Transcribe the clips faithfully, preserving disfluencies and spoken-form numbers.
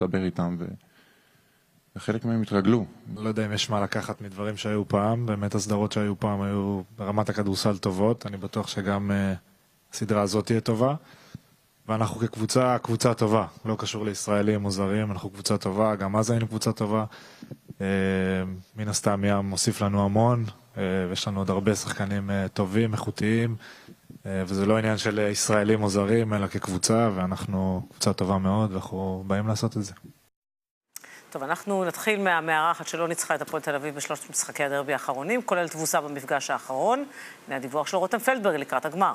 לדבר איתם, וחלק מהם התרגלו. לא יודע אם יש מה לקחת מדברים שהיו פעם, באמת הסדרות שהיו פעם היו ברמת הכדורסל טובות, אני בטוח שגם uh, הסדרה הזאת תהיה טובה, ואנחנו כקבוצה, קבוצה טובה, לא קשור לישראלים או זרים, אנחנו קבוצה טובה, גם אז היינו קבוצה טובה, uh, מן הסתם ים מוסיף לנו המון, uh, ויש לנו עוד הרבה שחקנים uh, טובים, איכותיים, uh, וזה לא עניין של ישראלים או זרים, אלא כקבוצה, ואנחנו קבוצה טובה מאוד, ואנחנו באים לעשות את זה. טוב, אנחנו נתחיל מהמארחת שלא ניצחה את הפועל תל אביב בשלושת משחקי הדרבי האחרונים, כולל תבוסה במפגש האחרון. הנה הדיווח של רותם פלדברג לקראת הגמר.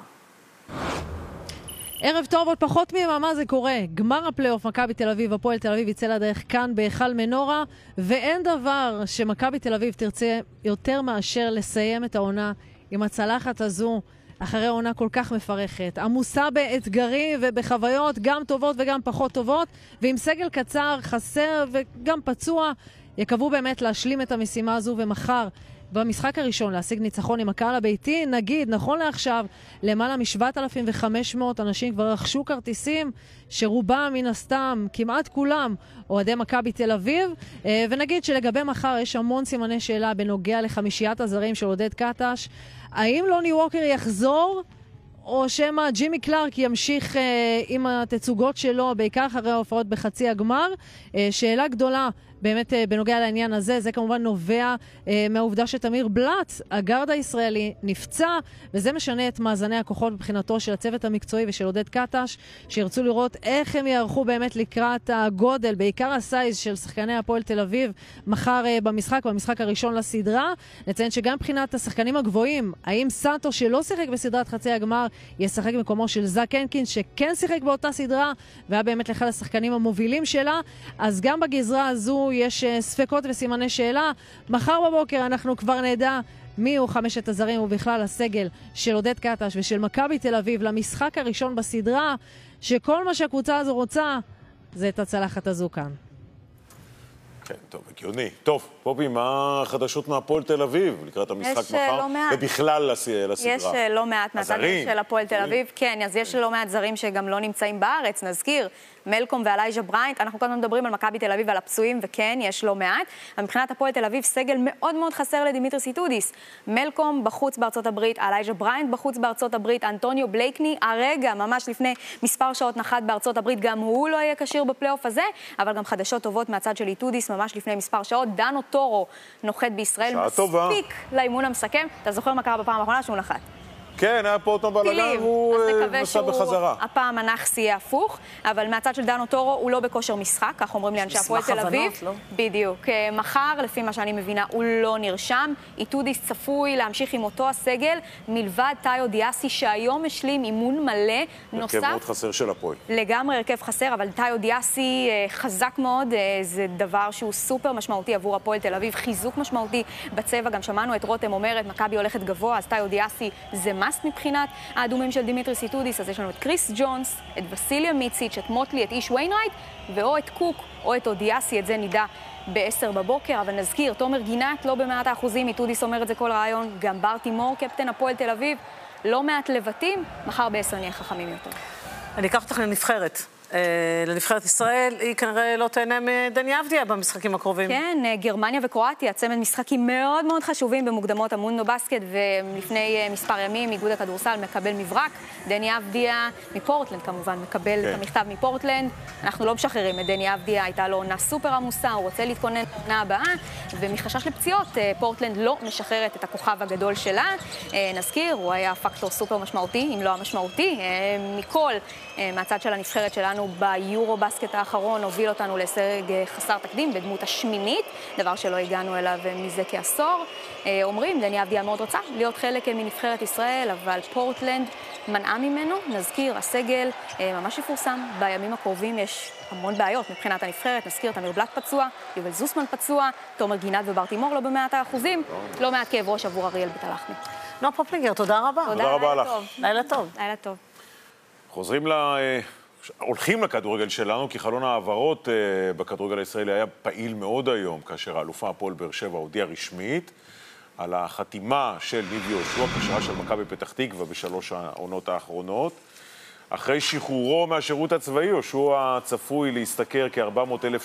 ערב טוב, עוד פחות מיממה זה קורה. גמר הפלייאוף, מכבי תל אביב, הפועל תל אביב יצא לדרך כאן בהיכל מנורה, ואין דבר שמכבי תל אביב תרצה יותר מאשר לסיים את העונה עם הצלחת הזו, אחרי עונה כל כך מפרכת, עמוסה באתגרים ובחוויות גם טובות וגם פחות טובות, ועם סגל קצר, חסר וגם פצוע, יקוו באמת להשלים את המשימה הזו, ומחר במשחק הראשון להשיג ניצחון עם הקהל הביתי. נגיד, נכון לעכשיו, למעלה מ-שבעת אלפים וחמש מאות אנשים כבר רכשו כרטיסים, שרובם מן הסתם, כמעט כולם, אוהדי מכבי תל אביב, ונגיד שלגבי מחר יש המון סימני שאלה בנוגע לחמישיית הזרים של עודד קטש. האם לוני ווקר יחזור, או שמה ג'ימי קלארק ימשיך אה, עם התצוגות שלו, בעיקר אחרי ההופעות בחצי הגמר? אה, שאלה גדולה באמת אה, בנוגע לעניין הזה, זה כמובן נובע אה, מהעובדה שתמיר בלט, הגארד הישראלי, נפצע, וזה משנה את מאזני הכוחות מבחינתו של הצוות המקצועי ושל עודד קטש, שירצו לראות איך הם יערכו באמת לקראת הגודל, בעיקר הסייז של שחקני הפועל תל אביב, מחר אה, במשחק, במשחק הראשון לסדרה. נציין שגם מבחינת השחקנים הגבוהים, האם סאטו שלא שיחק בסדרת חצי הגמר, ישחק במקומו של זק הנקינס, שכן שיחק באותה סדרה, והיה באמת לאחד השחקנים המובילים שלה. אז גם בגזרה הזו יש ספקות וסימני שאלה. מחר בבוקר אנחנו כבר נדע מי הוא חמשת הזרים ובכלל הסגל של עודד קטש ושל מכבי תל אביב למשחק הראשון בסדרה, שכל מה שהקבוצה הזו רוצה זה את הצלחת הזו כאן. כן, טוב, הגיוני. טוב, פופי, מה החדשות מהפועל תל אביב לקראת המשחק מחר? לא ובכלל לסדרה. יש לא מעט מהזרים של הפועל תל אביב. כן, אז יש לא מעט זרים שגם לא נמצאים בארץ. נזכיר, מלקום ואלייג'ה בריינט, אנחנו כאן מדברים על מכבי תל אביב ועל הפצועים, וכן, יש לא מעט. מבחינת הפועל תל אביב, סגל מאוד מאוד חסר לדימיטרי סיטודיס. מלקום בחוץ בארצות הברית, אלייג'ה בריינט בחוץ בארצות הברית, אנטוניו בלייקני, הרגע, ממש לפני מספר שעות נחת בארצות הברית, גם הוא לא יהיה כשיר בפלייאוף הזה, אבל גם חדשות טובות מהצד של סיטודיס, ממש לפני מספר שעות. דנו טורו נוחת בישראל, מספיק לאימון המסכם. אתה זוכר מה קרה בפעם האחרונה שהוא נחת? כן, היה פה אותו בלגן, הוא נסע בחזרה. הפעם הנכס יהיה הפוך, אבל מהצד של דנו טורו הוא לא בכושר משחק, כך אומרים לי אנשי הפועל תל אביב. בדיוק. מחר, לפי מה שאני מבינה, הוא לא נרשם. איתודיס צפוי להמשיך עם אותו הסגל, מלבד טאיו דיאסי, שהיום השלים אימון מלא נוסף. הרכב מאוד חסר של הפועל. לגמרי הרכב חסר, אבל טאיו דיאסי חזק מאוד, זה דבר שהוא סופר משמעותי עבור הפועל תל אביב, חיזוק משמעותי בצבע. גם שמענו את רותם אומרת, מכבי הולכת גבוה, אז טאיו דיאסי זה מאסט מבחינת האדומים של דימיטרי סיטודיס. אז יש לנו את קריס ג'ונס, את וסיליה מיציץ', את מוטלי, את איש ויינרייט, ואו את קוק או את אודיאסי, את זה נדע בעשר בבוקר. אבל נזכיר, תומר גינת לא במעט האחוזים, איתודיס אומר את זה כל רעיון, גם ברטי מור, קפטן הפועל תל אביב, לא מעט לבטים, מחר בעשר נהיה חכמים יותר. אני אקח אותך לנבחרת. לנבחרת ישראל, היא כנראה לא תהנה מדני אבדיה במשחקים הקרובים. כן, גרמניה וקרואטיה, צמד משחקים מאוד מאוד חשובים במוקדמות המונדו בסקט, ולפני מספר ימים איגוד הכדורסל מקבל מברק. דני אבדיה מפורטלנד כמובן מקבל כן. את המכתב מפורטלנד. אנחנו לא משחררים את דני אבדיה, הייתה לו עונה סופר עמוסה, הוא רוצה להתכונן לעונה הבאה, ומחשש לפציעות, פורטלנד לא משחררת את הכוכב הגדול שלה. נזכיר, הוא היה פקטור סופר משמעותי, אם לא המשמעותי, מכל מהצד של הנבחרת שלנו ביורו בסקט האחרון הוביל אותנו להישג חסר תקדים בדמות השמינית, דבר שלא הגענו אליו מזה כעשור. אומרים, דני אבדיה מאוד רוצה להיות חלק מנבחרת ישראל, אבל פורטלנד מנעה ממנו. נזכיר, הסגל ממש יפורסם, בימים הקרובים יש המון בעיות מבחינת הנבחרת. נזכיר, תמיר בלט פצוע, יובל זוסמן פצוע, תומר גינת וברטי מור לא במאת האחוזים, לא מעט כאב ראש עבור אריאל בית-הלחמי. נועה פופלינגר, תודה רבה. תודה רבה לך. לילה טוב. לילה טוב. חוזרים ל... הולכים לכדורגל שלנו, כי חלון העברות בכדורגל הישראלי היה פעיל מאוד היום, כאשר האלופה הפועל באר שבע הודיעה רשמית על החתימה של ניב יהושע, קשרה של מכבי פתח תקווה בשלוש העונות האחרונות. אחרי שחרורו מהשירות הצבאי, יהושע צפוי להשתכר כ-ארבע מאות אלף